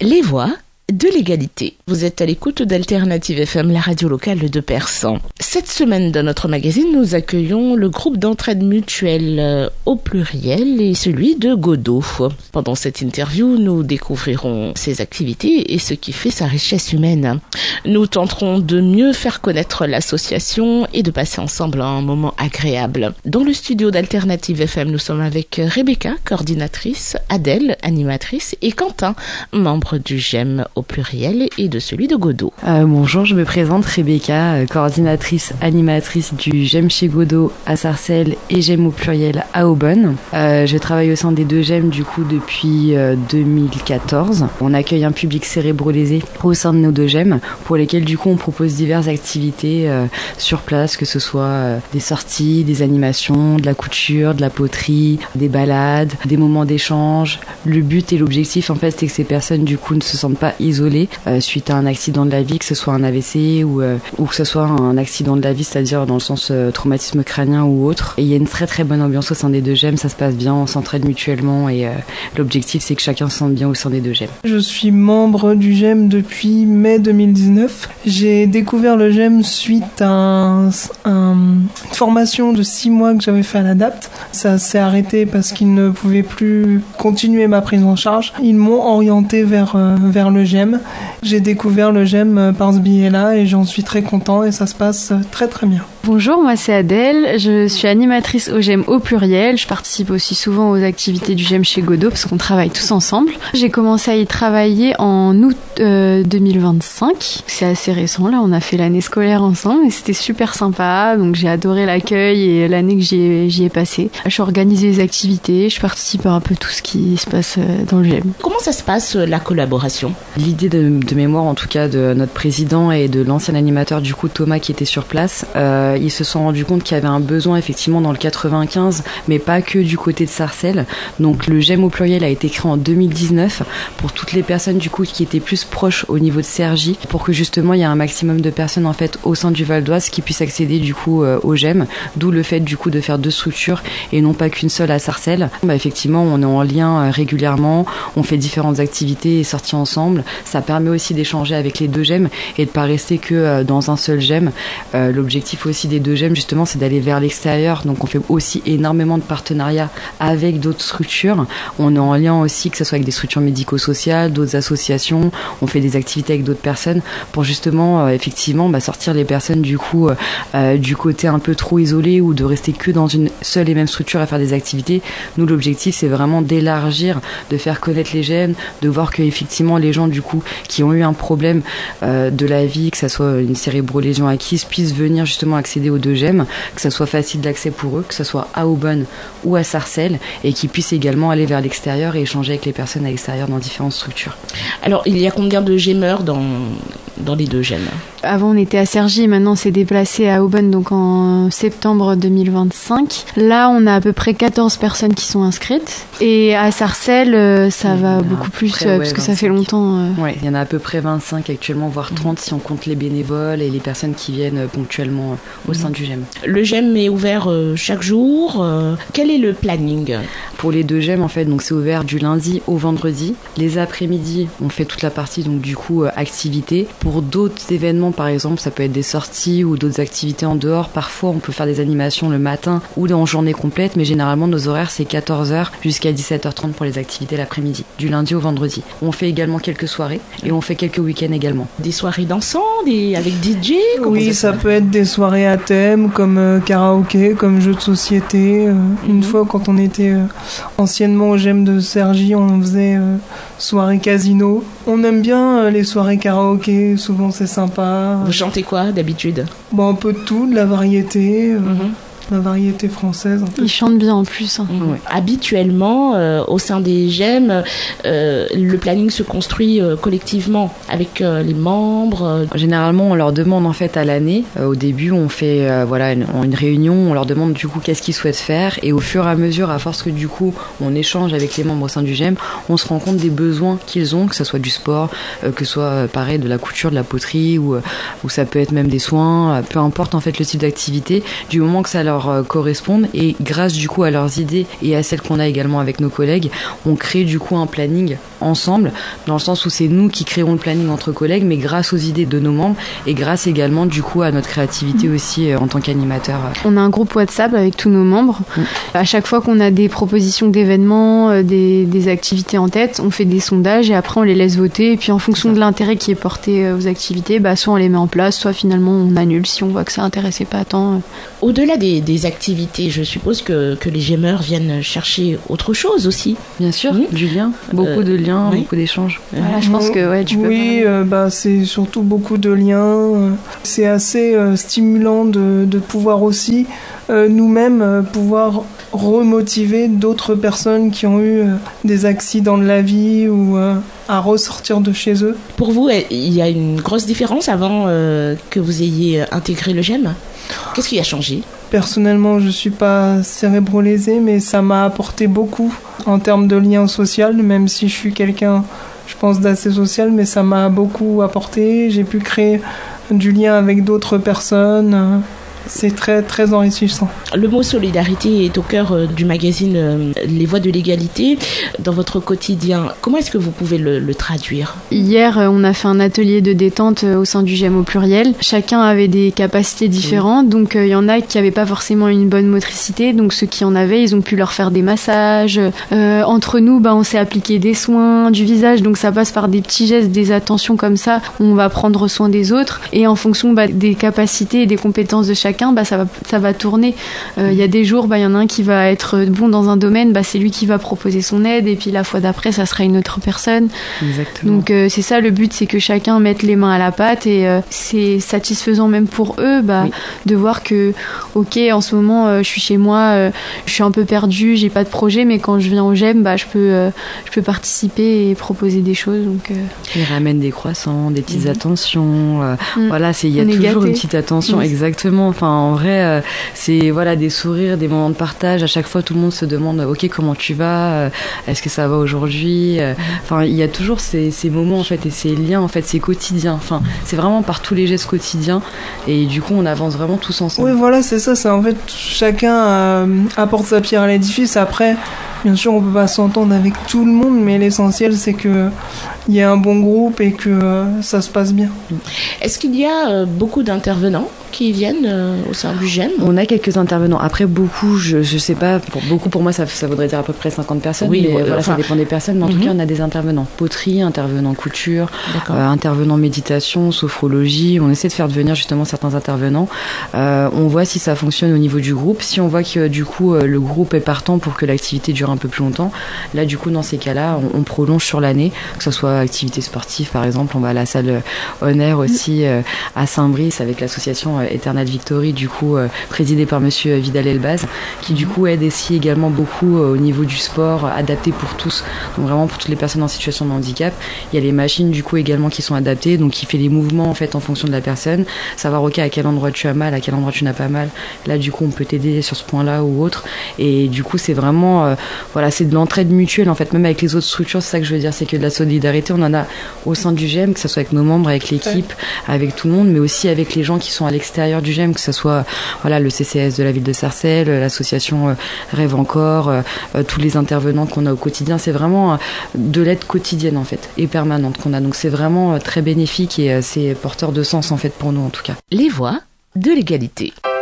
Les voix de l'égalité. Vous êtes à l'écoute d'Alternative FM, la radio locale de Persan. Cette semaine, dans notre magazine, nous accueillons le groupe d'entraide mutuelle au pluriel et celui de Godot. Pendant cette interview, nous découvrirons ses activités et ce qui fait sa richesse humaine. Nous tenterons de mieux faire connaître l'association et de passer ensemble un moment agréable. Dans le studio d'Alternative FM, nous sommes avec Rebecca, coordinatrice, Adèle, animatrice, et Quentin, membre du GEM au pluriel et de celui de Godot. Bonjour, je me présente, Rebecca, coordinatrice, animatrice du GEM chez Godot à Sarcelles et GEM au pluriel à Aubonne. Je travaille au sein des deux GEM du coup depuis 2014. On accueille un public cérébro-lésé au sein de nos deux GEM pour lesquels du coup on propose diverses activités sur place, que ce soit des sorties, des animations, de la couture, de la poterie, des balades, des moments d'échange. Le but et l'objectif en fait c'est que ces personnes du coup ne se sentent pas isolées suite à un accident de la vie, que ce soit un AVC ou que ce soit un accident de la vie, c'est-à-dire dans le sens traumatisme crânien ou autre. Et il y a une très très bonne ambiance au sein des deux GEM, ça se passe bien, on s'entraide mutuellement et l'objectif c'est que chacun se sente bien au sein des deux GEM. Je suis membre du GEM depuis mai 2019. J'ai découvert le GEM suite à une formation de 6 mois que j'avais fait à l'ADAPT. Ça s'est arrêté parce qu'ils ne pouvaient plus continuer ma prise en charge. Ils m'ont orienté vers le GEM. J'ai découvert le GEM par ce biais-là et j'en suis très content et ça se passe très très bien. Bonjour, moi c'est Adèle, je suis animatrice au GEM au pluriel. Je participe aussi souvent aux activités du GEM chez Godot parce qu'on travaille tous ensemble. J'ai commencé à y travailler en août 2025. C'est assez récent, là on a fait l'année scolaire ensemble et c'était super sympa. Donc j'ai adoré l'accueil et l'année que j'y ai passée. Je organise les activités, je participe à un peu tout ce qui se passe dans le GEM. Comment ça se passe la collaboration ? L'idée de mémoire en tout cas de notre président et de l'ancien animateur du coup Thomas qui était sur place, ils se sont rendus compte qu'il y avait un besoin effectivement dans le 95, mais pas que du côté de Sarcelles. Donc le GEM au pluriel a été créé en 2019 pour toutes les personnes du coup qui étaient plus proches au niveau de Cergy, pour que justement il y ait un maximum de personnes en fait au sein du Val d'Oise qui puissent accéder du coup au GEM, d'où le fait du coup de faire 2 structures et non pas qu'une seule à Sarcelles. Effectivement on est en lien régulièrement, on fait différentes activités et sorties ensemble. Ça permet aussi d'échanger avec les deux GEM et de pas rester que dans un seul GEM. L'objectif aussi des deux GEM justement c'est d'aller vers l'extérieur, donc on fait aussi énormément de partenariats avec d'autres structures. On est en lien aussi, que ce soit avec des structures médico-sociales, d'autres associations, on fait des activités avec d'autres personnes pour justement effectivement sortir les personnes du coup du côté un peu trop isolé ou de rester que dans une seule et même structure à faire des activités. Nous l'objectif c'est vraiment d'élargir, de faire connaître les GEM, de voir que effectivement les gens du coup qui ont eu un problème de la vie, que ça soit une cérébro-lésion acquise, puissent venir justement accéder aux deux GEM, que ça soit facile d'accès pour eux, que ça soit à Aubonne ou à Sarcelles, et qu'ils puissent également aller vers l'extérieur et échanger avec les personnes à l'extérieur dans différentes structures. Alors, il y a combien de GEMeurs dans les deux GEM ? Avant on était à Cergy et maintenant on s'est déplacé à Aubonne donc en septembre 2025. Là on a à peu près 14 personnes qui sont inscrites et à Sarcelles ça va beaucoup plus parce que 25. Ça fait longtemps. Ouais, il y en a à peu près 25 actuellement, voire 30 si on compte les bénévoles et les personnes qui viennent ponctuellement au sein du GEM. Le GEM est ouvert chaque jour. Quel est le planning ? Pour les deux GEM en fait, donc c'est ouvert du lundi au vendredi. Les après-midi on fait toute la partie donc du coup activité. Pour d'autres événements par exemple, ça peut être des sorties ou d'autres activités en dehors. Parfois, on peut faire des animations le matin ou en journée complète, mais généralement, nos horaires, c'est 14h jusqu'à 17h30 pour les activités l'après-midi, du lundi au vendredi. On fait également quelques soirées et on fait quelques week-ends également. Des soirées dansant, avec DJ ? Oui, ça peut être des soirées à thème, comme karaoké, comme jeux de société. Une fois, quand on était anciennement au GEM de Cergy, on faisait soirée casino. On aime bien les soirées karaoké, souvent c'est sympa. Vous chantez quoi d'habitude ? Un peu de tout, de la variété. La variété française. En fait. Ils chantent bien en plus. Ouais. Habituellement, au sein des GEM, le planning se construit collectivement avec les membres. Généralement, on leur demande en fait à l'année. Au début, on fait une réunion. On leur demande du coup qu'est-ce qu'ils souhaitent faire. Et au fur et à mesure, à force que du coup on échange avec les membres au sein du GEM, on se rend compte des besoins qu'ils ont, que ce soit du sport, que ce soit pareil de la couture, de la poterie ou ça peut être même des soins. Peu importe en fait le type d'activité, du moment que ça leur correspondent, et grâce du coup à leurs idées et à celles qu'on a également avec nos collègues, on crée du coup un planning ensemble, dans le sens où c'est nous qui créons le planning entre collègues, mais grâce aux idées de nos membres et grâce également du coup à notre créativité aussi en tant qu'animateur. On a un groupe WhatsApp avec tous nos membres. À chaque fois qu'on a des propositions d'événements, des activités en tête, on fait des sondages et après on les laisse voter. Et puis en fonction de l'intérêt qui est porté aux activités, soit on les met en place, soit finalement on annule si on voit que ça intéressait pas tant. Au-delà des activités, je suppose que les gemeurs viennent chercher autre chose aussi. Bien sûr, du lien, beaucoup de liens, beaucoup d'échanges. Voilà, je pense que tu peux. Oui, c'est surtout beaucoup de liens. C'est assez stimulant de pouvoir aussi nous-mêmes pouvoir remotiver d'autres personnes qui ont eu des accidents de la vie ou à ressortir de chez eux. Pour vous, il y a une grosse différence avant que vous ayez intégré le GEM ? Qu'est-ce qui a changé ? Personnellement, je ne suis pas cérébrolésée, mais ça m'a apporté beaucoup en termes de lien social, même si je suis quelqu'un, je pense, d'assez social, mais ça m'a beaucoup apporté. J'ai pu créer du lien avec d'autres personnes. C'est très, très enrichissant. Le mot solidarité est au cœur du magazine Les Voix de l'égalité. Dans votre quotidien, comment est-ce que vous pouvez le traduire ? Hier, on a fait un atelier de détente au sein du GEM au pluriel. Chacun avait des capacités différentes, donc il y en a qui n'avaient pas forcément une bonne motricité, donc ceux qui en avaient, ils ont pu leur faire des massages. Entre nous, on s'est appliqué des soins du visage, donc ça passe par des petits gestes, des attentions comme ça, on va prendre soin des autres, et en fonction des capacités et des compétences de chacun, ça va tourner. Il y a des jours, il y en a un qui va être bon dans un domaine, c'est lui qui va proposer son aide, et puis la fois d'après, ça sera une autre personne. Exactement. Donc c'est ça le but, c'est que chacun mette les mains à la pâte, et c'est satisfaisant même pour eux de voir que, ok, en ce moment, je suis chez moi, je suis un peu perdue, j'ai pas de projet, mais quand je viens au GEM, je peux participer et proposer des choses. Donc, ils ramènent des croissants, des petites attentions. Voilà, il y a toujours gâté. Une petite attention, exactement. Enfin, en vrai, c'est des sourires, des moments de partage. À chaque fois, tout le monde se demande, ok, comment tu vas ? Est-ce que ça va aujourd'hui ? Enfin, il y a toujours ces moments en fait, et ces liens en fait, c'est quotidien. Enfin, c'est vraiment par tous les gestes quotidiens, et du coup, on avance vraiment tous ensemble. Oui, voilà, c'est ça. C'est en fait chacun apporte sa pierre à l'édifice. Après, bien sûr, on peut pas s'entendre avec tout le monde, mais l'essentiel, c'est que il y a un bon groupe et que ça se passe bien. Est-ce qu'il y a beaucoup d'intervenants qui viennent au sein du GEM ? On a quelques intervenants. Après, beaucoup, je sais pas, pour moi, ça voudrait dire à peu près 50 personnes. Oui, mais ça dépend des personnes. Mais en tout cas, on a des intervenants poterie, intervenants couture, intervenants méditation, sophrologie. On essaie de faire devenir justement certains intervenants. On voit si ça fonctionne au niveau du groupe. Si on voit que du coup, le groupe est partant pour que l'activité dure un peu plus longtemps, là, du coup, dans ces cas-là, on prolonge sur l'année, que ce soit activité sportive, par exemple. On va à la salle Honor aussi à Saint-Brice avec l'association Eternal Victory, du coup présidée par monsieur Vidal Elbaz, qui du coup aide ici également beaucoup au niveau du sport adapté pour tous, donc vraiment pour toutes les personnes en situation de handicap. Il y a les machines du coup également qui sont adaptées, donc qui fait les mouvements en fait en fonction de la personne, savoir ok à quel endroit tu as mal, à quel endroit tu n'as pas mal. Là du coup on peut t'aider sur ce point-là ou autre, et du coup c'est vraiment c'est de l'entraide mutuelle en fait, même avec les autres structures. C'est ça que je veux dire, c'est que de la solidarité on en a au sein du GEM, que ce soit avec nos membres, avec l'équipe, avec tout le monde, mais aussi avec les gens qui sont à l'extérieur du GEM, que ce soit le CCS de la ville de Sarcelles, l'association Rêve Encore, tous les intervenants qu'on a au quotidien. C'est vraiment de l'aide quotidienne en fait et permanente qu'on a, donc c'est vraiment très bénéfique et c'est porteur de sens en fait pour nous en tout cas. Les Voix de l'égalité.